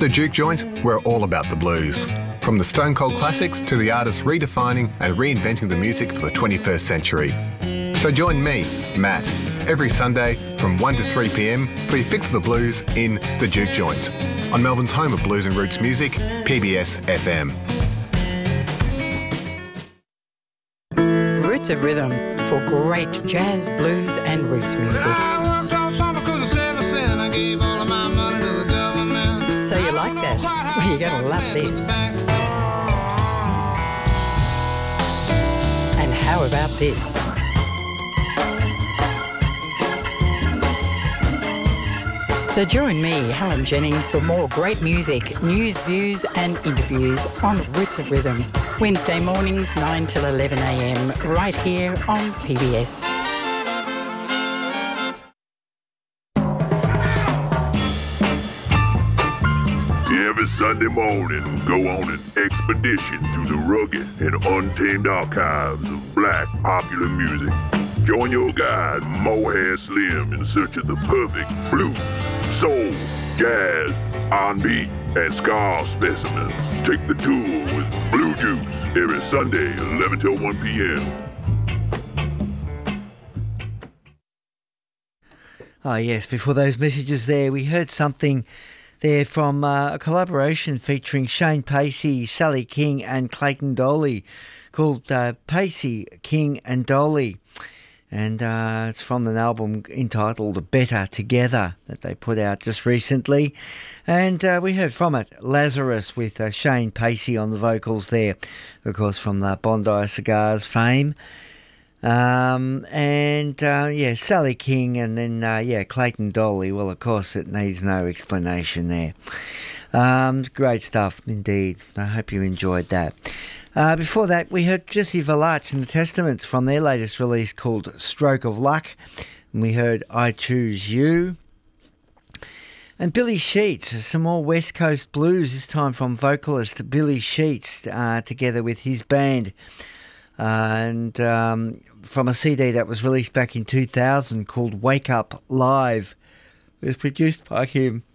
The Juke Joint, we're all about the blues. From the Stone Cold classics to the artists redefining and reinventing the music for the 21st century. So join me, Matt, every Sunday from 1 to 3 p.m. for your fix of the blues in The Juke Joint on Melbourne's home of blues and roots music, PBS FM. Roots of Rhythm for great jazz, blues and roots music. I worked all summer, couldn't save a cent. I gave all of my money to the government. So you like that? Well, you're going to love this. And how about this? So join me, Helen Jennings, for more great music, news, views and interviews on Roots of Rhythm. Wednesday mornings 9 till 11 a.m. right here on PBS. Every Sunday morning, go on an expedition through the rugged and untamed archives of black popular music. Join your guide, Mohair Slim, in search of the perfect blues, soul, jazz, R&B, and ska specimens. Take the tour with Blue Juice every Sunday, 11 till 1 p.m. Oh yes, before those messages there, we heard something there from a collaboration featuring Shane Pacey, Sally King and Clayton Doley called Pacey, King and Doley. And it's from an album entitled Better Together that they put out just recently. And we heard from it Lazarus with Shane Pacey on the vocals there, of course, from the Bondi Cigars fame. Sally King and then, Clayton Doley. Well, of course, it needs no explanation there. Great stuff indeed. I hope you enjoyed that. Before that, we heard Jesse Valach and the Testaments from their latest release called Stroke of Luck. And we heard I Choose You. And Billy Sheets, some more West Coast blues, this time from vocalist Billy Sheets, together with his band. From a CD that was released back in 2000 called Wake Up Live. It was produced by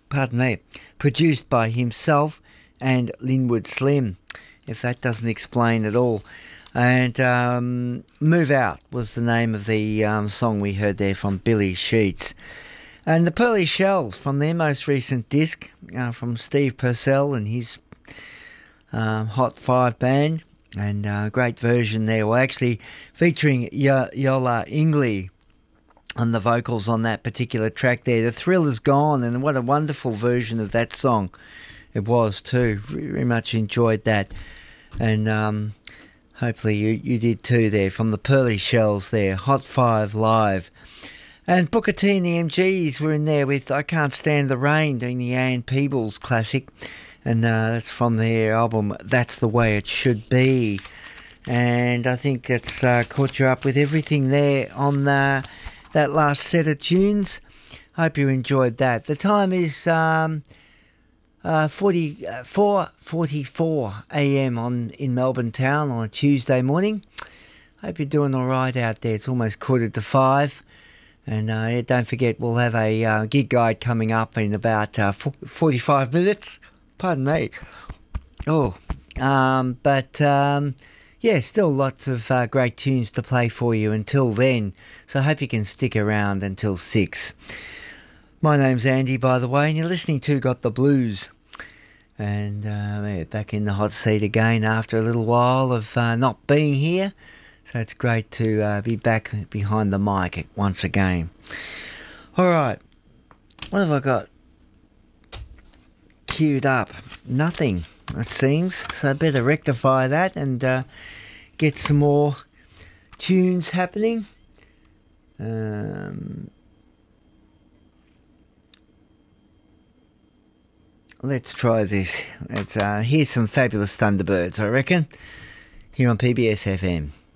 himself and Linwood Slim, if that doesn't explain it all. And Move Out was the name of the song we heard there from Billy Sheets. And the Pearly Shells from their most recent disc, from Steve Purcell and his Hot Five band. And a great version there. Well, actually featuring Yola Ingley on the vocals on that particular track there. The Thrill Is Gone, and what a wonderful version of that song it was too. Very much enjoyed that. And hopefully you did too there, from the Pearly Shells there, Hot Five Live. And Booker T and the MGs were in there with I Can't Stand the Rain, doing the Ann Peebles classic. And that's from their album That's the Way It Should Be. And I think that's caught you up with everything there on that last set of tunes. Hope you enjoyed that. The time is 4:44 a.m. in Melbourne town on a Tuesday morning. Hope you're doing all right out there. It's almost 4:45. And don't forget, we'll have a gig guide coming up in about 45 minutes. Pardon me. Still lots of great tunes to play for you until then. So I hope you can stick around until 6. My name's Andy, by the way, and you're listening to Got the Blues. And back in the hot seat again after a little while of not being here. So it's great to be back behind the mic once again. All right. What have I got queued up? Nothing, it seems. So I better rectify that and get some more tunes happening. Let's try this. Here's some fabulous Thunderbirds, I reckon, here on PBS FM.